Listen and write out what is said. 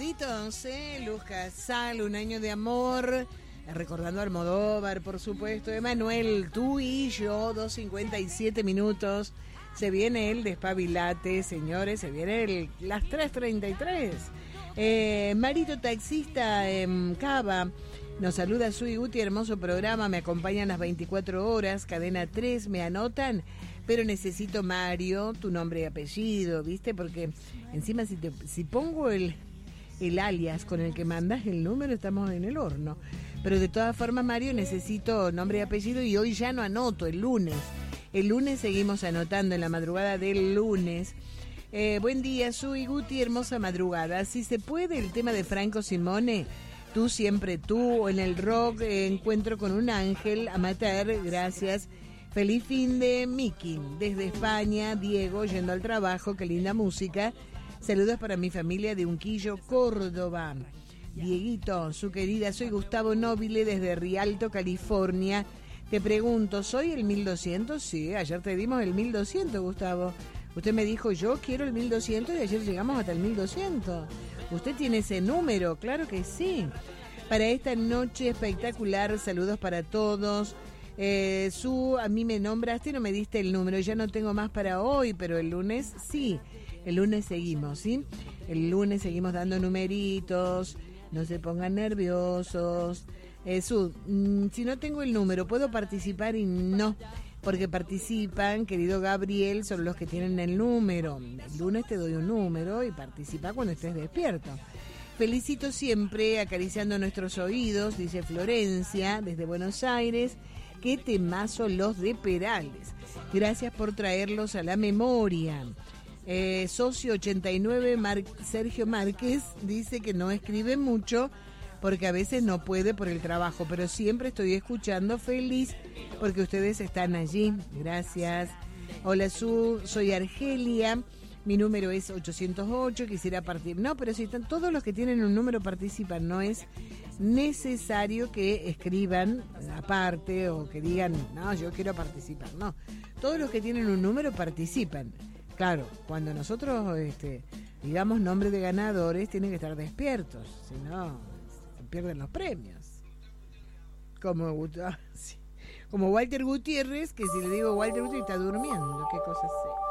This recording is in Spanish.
enamoraditos, Luz Casal, Un año de amor, recordando a Almodóvar, por supuesto, Emanuel, Tú y yo, 2:57 minutos, se viene el despabilate, señores, se viene las 3:33, Marito Taxista en Cava, nos saluda Sui Guti, hermoso programa, me acompañan las 24 horas, cadena 3, me anotan, pero necesito, Mario, tu nombre y apellido, ¿viste? Porque encima si pongo el alias con el que mandas el número, estamos en el horno. Pero de todas formas, Mario, necesito nombre y apellido y hoy ya no anoto, el lunes. El lunes seguimos anotando, en la madrugada del lunes. Buen día, Sui Guti, hermosa madrugada. Si se puede, el tema de Franco Simone, Tú siempre tú, o en el rock, Encuentro con un ángel, Amateur, gracias. Feliz fin de Miki, desde España, Diego, yendo al trabajo, qué linda música. Saludos para mi familia de Unquillo, Córdoba. Dieguito, su querida, soy Gustavo Nobile desde Rialto, California. Te pregunto, ¿soy el 1200? Sí, ayer te dimos el 1200, Gustavo. Usted me dijo, yo quiero el 1200 y ayer llegamos hasta el 1200. ¿Usted tiene ese número? Claro que sí. Para esta noche espectacular, saludos para todos. A mí me nombraste y no me diste el número, ya no tengo más para hoy, pero el lunes sí, el lunes seguimos, ¿sí? El lunes seguimos dando numeritos, no se pongan nerviosos. Si no tengo el número, ¿puedo participar? Y no, porque participan, querido Gabriel, son los que tienen el número. El lunes te doy un número y participa cuando estés despierto. Felicito siempre, acariciando nuestros oídos, dice Florencia, desde Buenos Aires. Qué temazo los de Perales. Gracias por traerlos a la memoria. Socio 89, Sergio Márquez, dice que no escribe mucho porque a veces no puede por el trabajo, pero siempre estoy escuchando, feliz porque ustedes están allí. Gracias. Hola, soy Argelia. Mi número es 808, quisiera participar. No, pero si están todos los que tienen un número participan, no es necesario que escriban aparte o que digan, no, yo quiero participar. No, todos los que tienen un número participan. Claro, cuando nosotros digamos nombre de ganadores, tienen que estar despiertos, si no, se pierden los premios. Como Walter Gutiérrez, que si le digo Walter Gutiérrez está durmiendo, qué cosa sé.